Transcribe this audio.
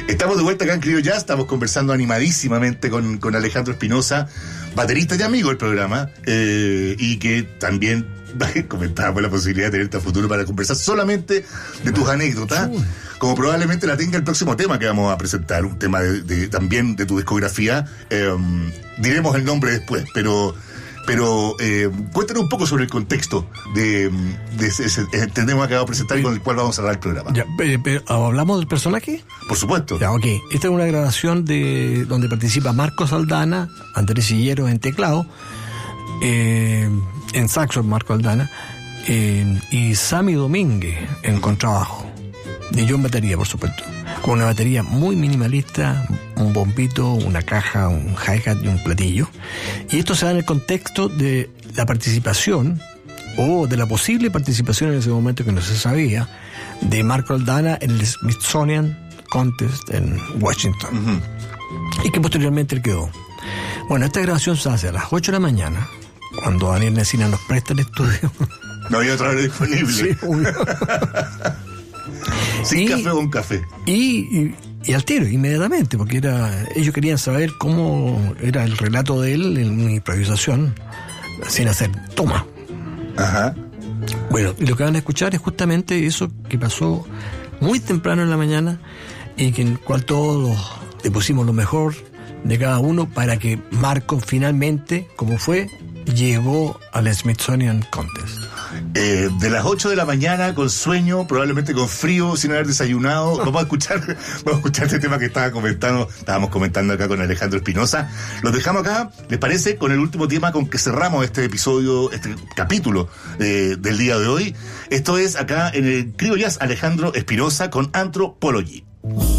Estamos de vuelta acá en Criollo Jazz, estamos conversando animadísimamente con Alejandro Espinosa, baterista y amigo del programa, y que también comentábamos la posibilidad de tenerte a futuro para conversar solamente de tus anécdotas, como probablemente la tenga el próximo tema que vamos a presentar, un tema también de tu discografía. Diremos el nombre después, pero cuéntanos un poco sobre el contexto de ese tema que vamos a presentar y con el cual vamos a cerrar el programa. Ya, pero ¿hablamos del personaje? Por supuesto. Ya, ok. Esta es una grabación donde participa Marco Aldana, Andrés Silleros en teclado, en saxo Marco Aldana, y Sammy Domínguez en contrabajo, y yo en batería, por supuesto, con una batería muy minimalista, un bombito, una caja, un hi-hat y un platillo. Y esto se da en el contexto de la participación, o de la posible participación en ese momento que no se sabía, de Marco Aldana en el Smithsonian Contest en Washington, y que posteriormente él quedó. Bueno, esta grabación se hace a las 8 de la mañana, cuando Daniel Nesina nos presta el estudio. No había otra hora disponible. Sí, Sin café o un café. Y al tiro, inmediatamente, porque ellos querían saber cómo era el relato de él en una improvisación, sin hacer toma. Ajá. Bueno, y lo que van a escuchar es justamente eso que pasó muy temprano en la mañana, y que en el cual todos le pusimos lo mejor de cada uno para que Marco finalmente, como fue, llegó al Smithsonian Contest. De las 8 de la mañana, con sueño, probablemente con frío, sin haber desayunado, vamos a escuchar este tema que estábamos comentando acá con Alejandro Espinosa. Los dejamos acá, ¿les parece? Con el último tema con que cerramos este episodio, este capítulo del día de hoy. Esto es acá en el Criollo Jazz, Alejandro Espinosa con Anthropology.